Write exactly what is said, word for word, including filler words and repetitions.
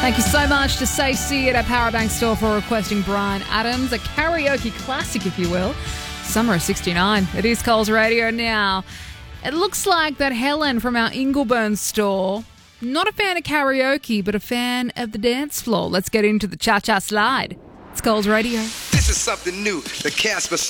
Thank you so much to Stacey at our Powerbank store for requesting Bryan Adams, a karaoke classic, if you will. Summer of sixty-nine. It is Coles Radio now. It looks like that Helen from our Ingleburn store, not a fan of karaoke, but a fan of the dance floor. Let's get into the Cha-Cha Slide. It's Coles Radio. This is something new. The Casper